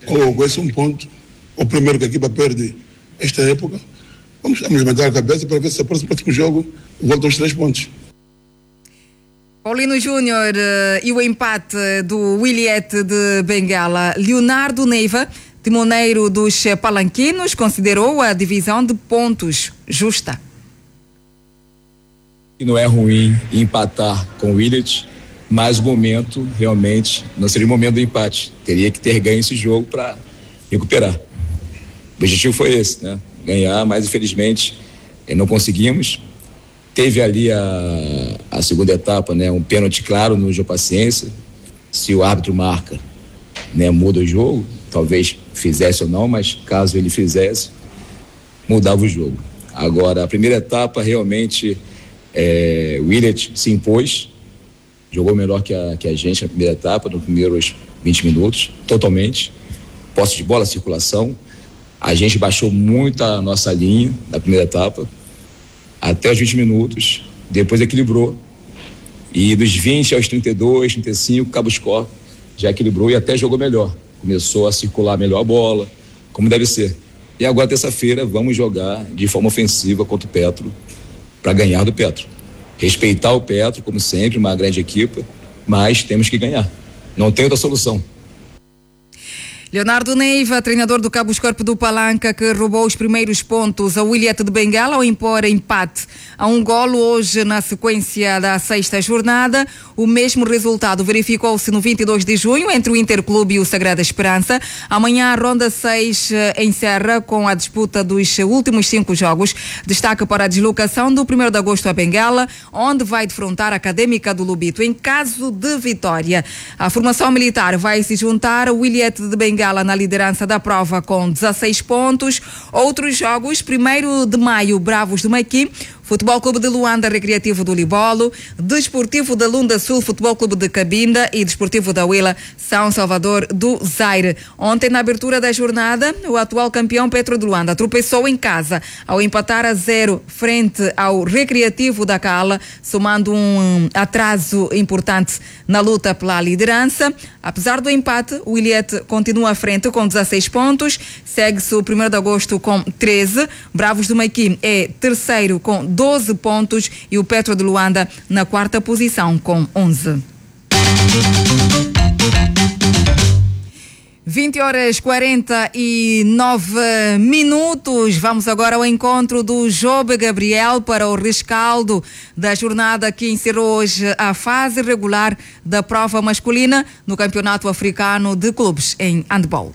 com esse um ponto, o primeiro que a equipa perde esta época. Vamos levantar a cabeça para ver se o próximo jogo volta aos 3 pontos. Paulino Júnior e o empate do Wiliete de Bengala. Leonardo Neiva, timoneiro dos palanquinos, considerou a divisão de pontos justa. Não é ruim empatar com o Wiliete, mas o momento realmente não seria o momento do empate. Teria que ter ganho esse jogo para recuperar. O objetivo foi esse, né? Ganhar, mas infelizmente não conseguimos. Teve ali a segunda etapa, né? Um pênalti claro no jogo Paciência. Se o árbitro marca, né, muda o jogo, talvez fizesse ou não, mas caso ele fizesse, mudava o jogo. Agora, a primeira etapa realmente o Wiliete se impôs, jogou melhor que a gente na primeira etapa, nos primeiros 20 minutos, totalmente. Posse de bola, circulação. A gente baixou muito a nossa linha na primeira etapa, até os 20 minutos, depois equilibrou. E dos 20 aos 32, 35, Cabo Score já equilibrou e até jogou melhor. Começou a circular melhor a bola, como deve ser. E agora, terça-feira, vamos jogar de forma ofensiva contra o Petro, para ganhar do Petro. Respeitar o Petro, como sempre, uma grande equipe, mas temos que ganhar. Não tem outra solução. Leonardo Neiva, treinador do Cabo Escorpo do Palanca, que roubou os primeiros pontos ao Wiliete de Bengala ao impor empate a um golo hoje na sequência da 6ª jornada. O mesmo resultado verificou-se no 22 de junho entre o Interclube e o Sagrada Esperança. Amanhã a ronda 6 encerra com a disputa dos últimos 5 jogos. Destaque para a deslocação do 1º de agosto a Bengala, onde vai defrontar a Académica do Lobito. Em caso de vitória, a formação militar vai se juntar ao Wiliete de Bengala na liderança da prova com 16 pontos. Outros jogos: 1º de maio, Bravos de Maqui, Futebol Clube de Luanda, Recreativo do Libolo, Desportivo da Lunda Sul, Futebol Clube de Cabinda e Desportivo da Huila, São Salvador do Zaire. Ontem, na abertura da jornada, o atual campeão Petro de Luanda tropeçou em casa ao empatar a 0 frente ao Recreativo da Cala, somando um atraso importante na luta pela liderança. Apesar do empate, o Wiliete continua à frente com 16 pontos, segue-se o 1º de agosto com 13, Bravos do Maqui é terceiro com 12 pontos e o Petro de Luanda na 4ª posição com 11. 20h49. Vamos agora ao encontro do Jobe Gabriel para o rescaldo da jornada que encerrou hoje a fase regular da prova masculina no Campeonato Africano de Clubes em handball.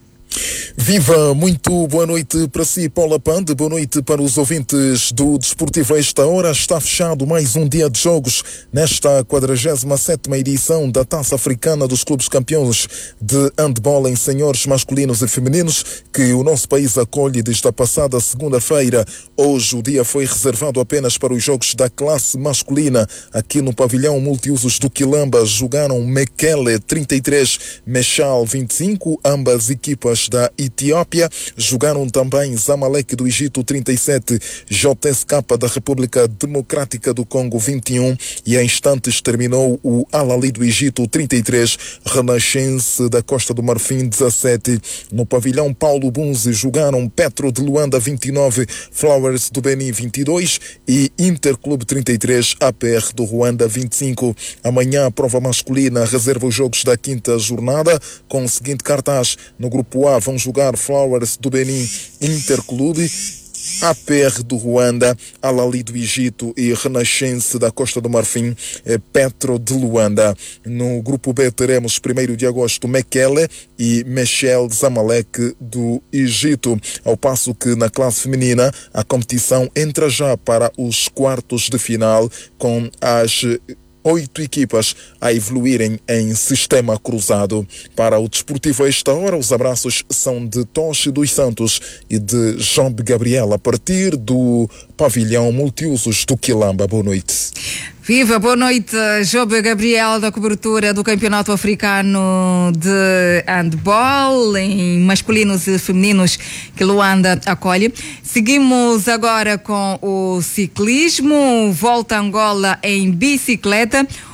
Viva, muito boa noite para si, Paula Pande, boa noite para os ouvintes do Desportivo. A esta hora está fechado mais um dia de jogos nesta 47ª edição da Taça Africana dos Clubes Campeões de Handball em senhores masculinos e femininos, que o nosso país acolhe desde a passada segunda-feira. Hoje o dia foi reservado apenas para os jogos da classe masculina. Aqui no pavilhão multiusos do Quilamba jogaram Mekele 33, Mechal 25, ambas equipas da Etiópia. Jogaram também Zamalek do Egito 37, JSK da República Democrática do Congo 21 e em instantes terminou o Al-Ahly do Egito 33, Renascença da Costa do Marfim 17. No pavilhão Paulo Bunze jogaram Petro de Luanda 29, Flowers do Benin 22 e Interclube 33, APR do Ruanda 25. Amanhã a prova masculina reserva os jogos da 5ª jornada com o seguinte cartaz: no grupo A vão jogar Flowers do Benin, Interclube, APR do Ruanda, Al-Ahly do Egito e Renascença da Costa do Marfim, Petro de Luanda. No grupo B teremos 1º de agosto Mekele e Mechel Zamalek do Egito, ao passo que na classe feminina a competição entra já para os quartos de final com as 8 equipas a evoluírem em sistema cruzado. Para o Desportivo a esta hora, os abraços são de Toche dos Santos e de Jobe Gabriel, a partir do pavilhão multiusos do Quilamba. Boa noite. Viva, boa noite, Jobe Gabriel, da cobertura do Campeonato Africano de Handball em masculinos e femininos que Luanda acolhe. Seguimos agora com o ciclismo. Volta a Angola em bicicleta.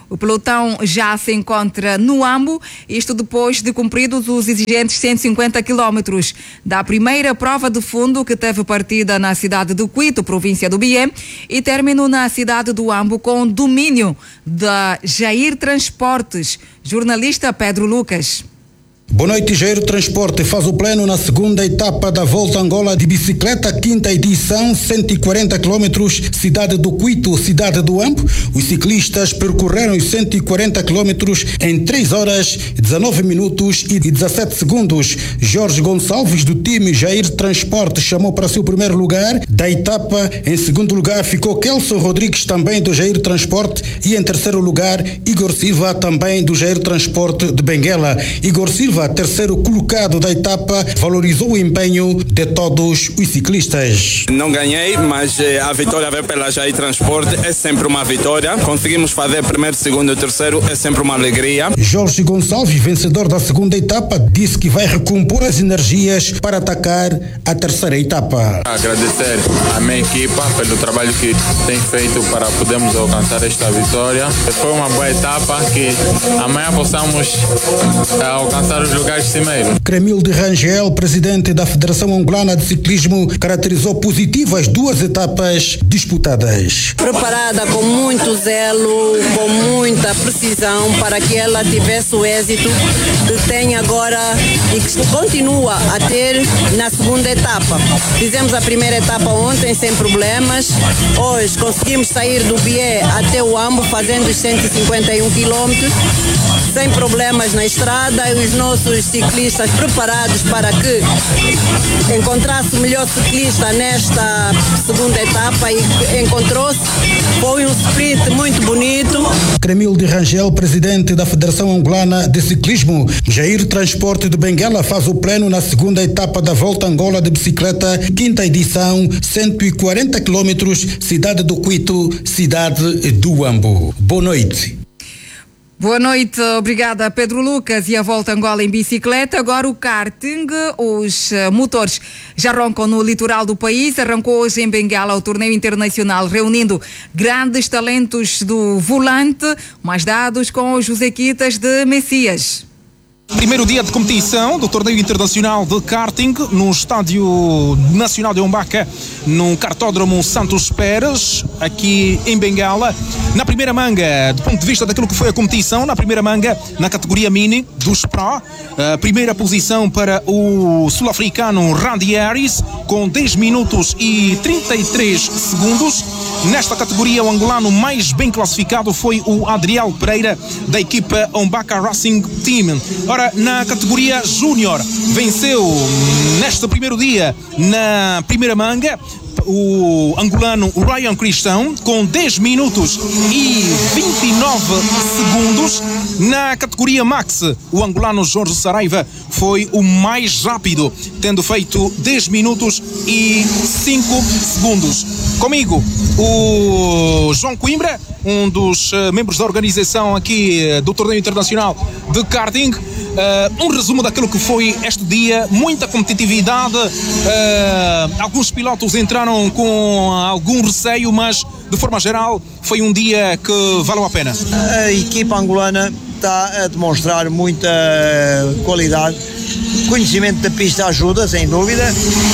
O pelotão já se encontra no Ambo, isto depois de cumpridos os exigentes 150 quilómetros da primeira prova de fundo, que teve partida na cidade do Quito, província do Bié, e término na cidade do Ambo com domínio da Jair Transportes. Jornalista Pedro Lucas. Boa noite. Jair Transporte faz o pleno na segunda etapa da Volta Angola de Bicicleta, quinta edição, 140 quilômetros, cidade do Quito, cidade do Ambo. Os ciclistas percorreram os 140 quilômetros em 3 horas, 19 minutos e 17 segundos. Jorge Gonçalves, do time Jair Transporte, chamou para si o primeiro lugar da etapa. Em segundo lugar ficou Kelson Rodrigues, também do Jair Transporte, e em terceiro lugar Igor Silva, também do Jair Transporte de Benguela. Igor Silva, terceiro colocado da etapa, valorizou o empenho de todos os ciclistas. Não ganhei, mas a vitória veio pela Jair Transporte, é sempre uma vitória. Conseguimos fazer primeiro, segundo e terceiro, é sempre uma alegria. Jorge Gonçalves, vencedor da segunda etapa, disse que vai recompor as energias para atacar a terceira etapa. Agradecer à minha equipa pelo trabalho que tem feito para podermos alcançar esta vitória. Foi uma boa etapa, que amanhã possamos alcançar os lugares cimeiros. Cremil de Rangel, presidente da Federação Angolana de Ciclismo, caracterizou positivas as duas etapas disputadas. Preparada com muito zelo, com muita precisão para que ela tivesse o êxito que tem agora e que continua a ter na segunda etapa. Fizemos a primeira etapa ontem sem problemas. Hoje conseguimos sair do Bié até o Ambo fazendo os 151 quilômetros sem problemas na estrada, e os nossos ciclistas preparados para que encontrasse o melhor ciclista nesta segunda etapa, e encontrou-se. Foi um sprint muito bonito. Cremil de Rangel, presidente da Federação Angolana de Ciclismo. Jair Transporte de Benguela faz o pleno na segunda etapa da Volta Angola de Bicicleta, quinta edição, 140 quilômetros, cidade do Quito, cidade do Ambo. Boa noite. Boa noite, obrigada Pedro Lucas. E a Volta Angola em bicicleta, agora o karting. Os motores já arrancam no litoral do país. Arrancou hoje em Benguela o torneio internacional, reunindo grandes talentos do volante. Mais dados com os José Quitas de Messias. Primeiro dia de competição do torneio internacional de karting no Estádio Nacional de Umbaca, no Kartódromo Santos Pérez, aqui em Benguela. Na primeira manga, do ponto de vista daquilo que foi a competição, na primeira manga, na categoria Mini dos Pro, a primeira posição para o sul-africano Randy Harris, com 10 minutos e 33 segundos. Nesta categoria, o angolano mais bem classificado foi o Adriel Pereira, da equipa Umbaca Racing Team. Ora, na categoria Júnior, venceu neste primeiro dia, na primeira manga, o angolano Ryan Cristão, com 10 minutos e 29 segundos. Na categoria Max, o angolano Jorge Saraiva foi o mais rápido, tendo feito 10 minutos e 5 segundos. Comigo, o João Coimbra, um dos membros da organização aqui do Torneio Internacional de Karting. Um resumo daquilo que foi este dia, muita competitividade, alguns pilotos entraram com algum receio, mas de forma geral foi um dia que valeu a pena. A equipa angolana está a demonstrar muita qualidade, conhecimento da pista ajuda, sem dúvida,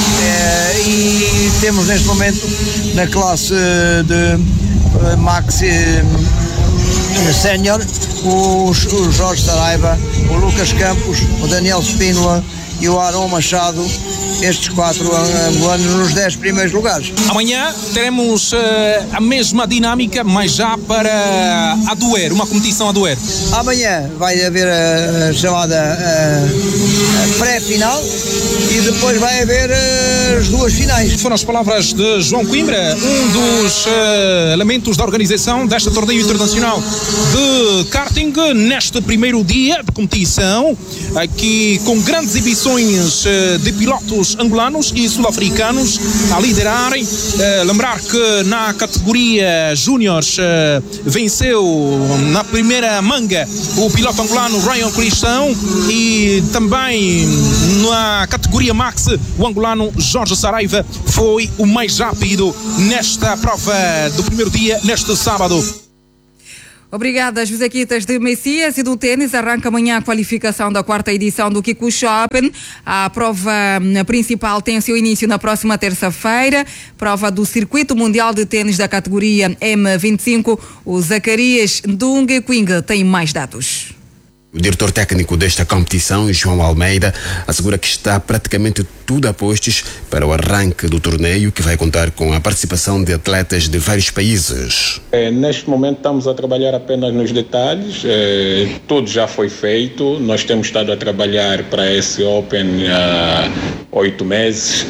e temos neste momento na classe de Max Sénior o Jorge Saraiva, o Lucas Campos, o Daniel Spínola e o Arão Machado, estes 4 angolanos nos 10 primeiros lugares. Amanhã teremos a mesma dinâmica, mas já para a Duer, uma competição a Duer. Amanhã vai haver a chamada pré-final e depois vai haver as duas finais. Foram as palavras de João Coimbra, um dos elementos da organização deste torneio internacional de karting, neste primeiro dia de competição, aqui com grandes exibições de pilotos angolanos e sul-africanos a liderarem. Lembrar que na categoria Júniors venceu na primeira manga o piloto angolano Ryan Cristão, e também na categoria Max o angolano Jorge Saraiva foi o mais rápido nesta prova do primeiro dia, neste sábado. Obrigada, Josequitas de Messias. E do tênis, arranca amanhã a qualificação da 4ª edição do Kikuchi Open. A prova principal tem seu início na próxima terça-feira. Prova do Circuito Mundial de Tênis da categoria M25. O Zacarias Ndungue-Quing tem mais dados. O diretor técnico desta competição, João Almeida, assegura que está praticamente tudo a postos para o arranque do torneio, que vai contar com a participação de atletas de vários países. Neste momento estamos a trabalhar apenas nos detalhes, tudo já foi feito, nós temos estado a trabalhar para esse Open há 8 meses,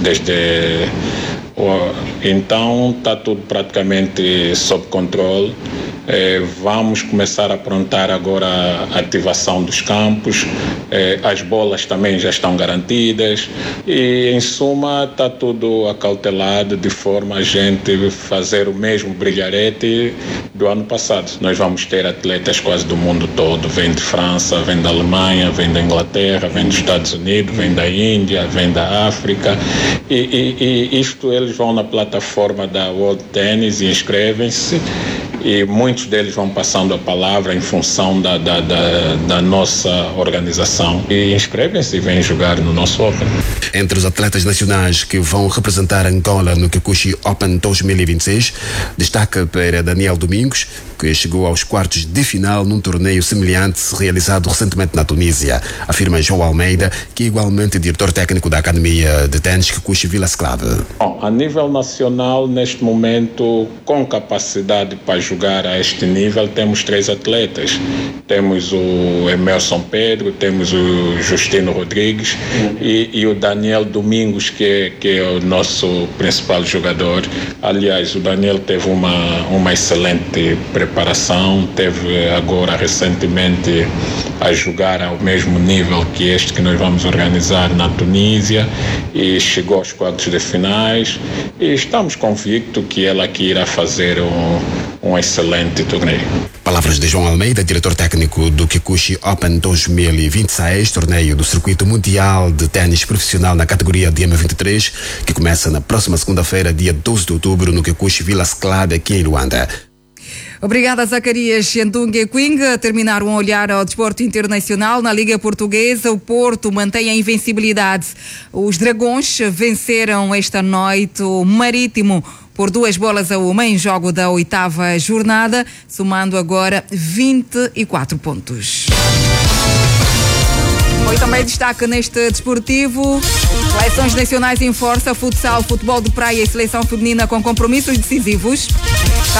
então está tudo praticamente sob controle. Vamos começar a aprontar agora a ativação dos campos, as bolas também já estão garantidas e, em suma, está tudo acautelado de forma a gente fazer o mesmo brilharete do ano passado. Nós vamos ter atletas quase do mundo todo, vem de França, vem da Alemanha, vem da Inglaterra, vem dos Estados Unidos, vem da Índia, vem da África e isto eles vão na plataforma da World Tennis e inscrevem-se. E muitos deles vão passando a palavra em função da nossa organização e inscrevem-se e vêm jogar no nosso Open. Entre os atletas nacionais que vão representar Angola no Kikuchi Open 2026, destaca para Daniel Domingos, que chegou aos quartos de final num torneio semelhante realizado recentemente na Tunísia. Afirma João Almeida, que é igualmente diretor técnico da Academia de Tênis Kikuchi Village Club. Bom, a nível nacional, neste momento, com capacidade para jogar a este nível, temos 3 atletas. Temos o Emerson Pedro, temos o Justino Rodrigues e o Daniel Domingos, que é o nosso principal jogador. Aliás, o Daniel teve uma excelente preparação, teve agora recentemente a jogar ao mesmo nível que este que nós vamos organizar na Tunísia e chegou aos quartos de finais e estamos convictos que ele aqui irá fazer um excelente torneio. Palavras de João Almeida, diretor técnico do Kikuchi Open 2026, torneio do Circuito Mundial de Tênis Profissional na categoria de M23, que começa na próxima segunda-feira, dia 12 de outubro, no Kikuchi Village Club, aqui em Luanda. Obrigada, Zacarias Ndungue-Quing. A terminar um olhar ao desporto internacional. Na Liga Portuguesa, o Porto mantém a invencibilidade. Os Dragões venceram esta noite o Marítimo por 2-1 em jogo da 8ª jornada, somando agora 24 pontos. Foi também destaque neste desportivo: seleções nacionais em força, futsal, futebol de praia e seleção feminina com compromissos decisivos.